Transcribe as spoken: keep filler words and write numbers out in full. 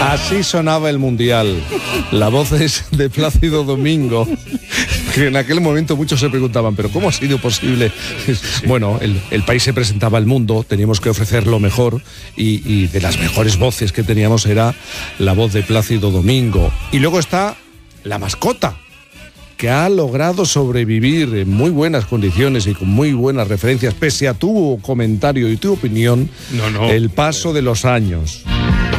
Así sonaba el Mundial. La voz es de Plácido Domingo, que en aquel momento muchos se preguntaban, ¿pero cómo ha sido posible? Sí, sí. Bueno, el, el país se presentaba al mundo, teníamos que ofrecer lo mejor y, y de las mejores voces que teníamos era la voz de Plácido Domingo. Y luego está la mascota, que ha logrado sobrevivir en muy buenas condiciones y con muy buenas referencias, pese a tu comentario y tu opinión, no, no, el paso de los años.